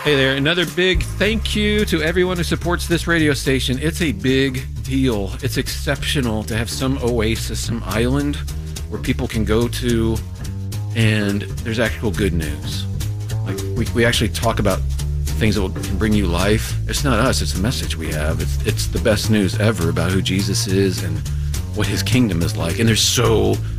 Hey there, another big thank you to everyone who supports this radio station. It's a big deal. It's exceptional to have some oasis, some island where people can go to and there's actual good news. Like we actually talk about things that can bring you life. It's not us, it's a message we have. It's the best news ever about who Jesus is and what his kingdom is like. And there's so